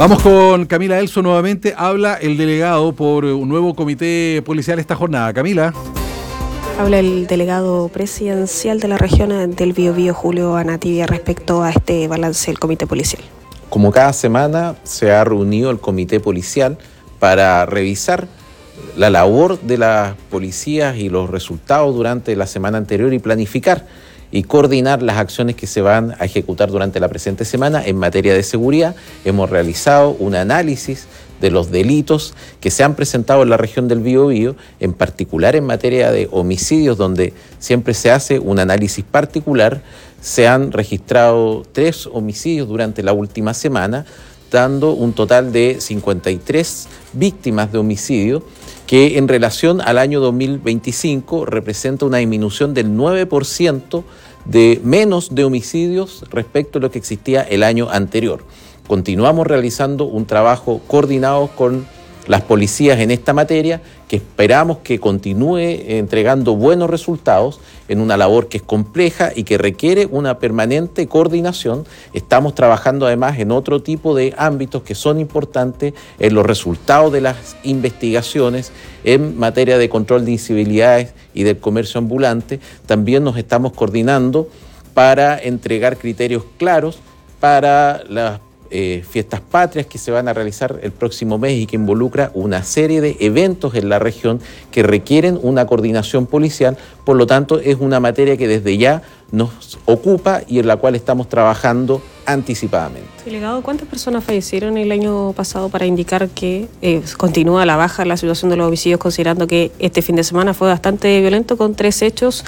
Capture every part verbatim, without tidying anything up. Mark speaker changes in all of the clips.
Speaker 1: Vamos con Camila Elso nuevamente. Habla el delegado por un nuevo comité policial esta jornada. Camila.
Speaker 2: Habla el delegado presidencial de la región del Biobío, Julio Anativia, respecto a este balance del comité policial.
Speaker 3: Como cada semana se ha reunido el comité policial para revisar la labor de las policías y los resultados durante la semana anterior y planificar y coordinar las acciones que se van a ejecutar durante la presente semana en materia de seguridad. Hemos realizado un análisis de los delitos que se han presentado en la región del Biobío, en particular en materia de homicidios, donde siempre se hace un análisis particular. Se han registrado tres homicidios durante la última semana, dando un total de cincuenta y tres víctimas de homicidio, que en relación al año dos mil veinticinco representa una disminución del nueve por ciento de menos de homicidios respecto a lo que existía el año anterior. Continuamos realizando un trabajo coordinado con las policías en esta materia, que esperamos que continúe entregando buenos resultados en una labor que es compleja y que requiere una permanente coordinación. Estamos trabajando además en otro tipo de ámbitos que son importantes, en los resultados de las investigaciones, en materia de control de incivilidades y del comercio ambulante. También nos estamos coordinando para entregar criterios claros para las Eh, fiestas patrias que se van a realizar el próximo mes y que involucra una serie de eventos en la región que requieren una coordinación policial. Por lo tanto, es una materia que desde ya nos ocupa y en la cual estamos trabajando anticipadamente.
Speaker 2: Delegado, ¿cuántas personas fallecieron el año pasado para indicar que eh, continúa a la baja la situación de los homicidios, considerando que este fin de semana fue bastante violento con tres hechos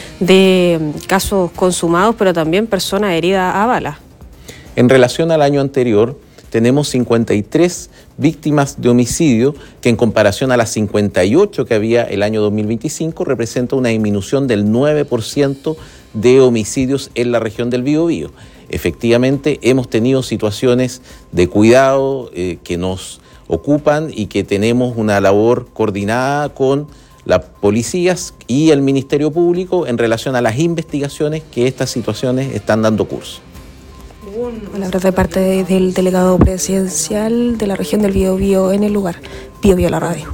Speaker 2: de casos consumados, pero también personas heridas a bala?
Speaker 3: En relación al año anterior, tenemos cincuenta y tres víctimas de homicidio, que en comparación a las cincuenta y ocho que había el año dos mil veinticinco, representa una disminución del nueve por ciento de homicidios en la región del Biobío. Efectivamente, hemos tenido situaciones de cuidado eh, que nos ocupan y que tenemos una labor coordinada con las policías y el Ministerio Público en relación a las investigaciones que estas situaciones están dando curso.
Speaker 2: Palabras de parte de, del delegado presidencial de la región del Biobío en el lugar. Biobío la radio.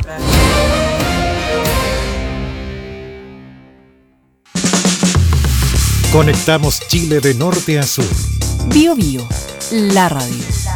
Speaker 4: Conectamos Chile de norte a sur.
Speaker 5: Biobío, la radio.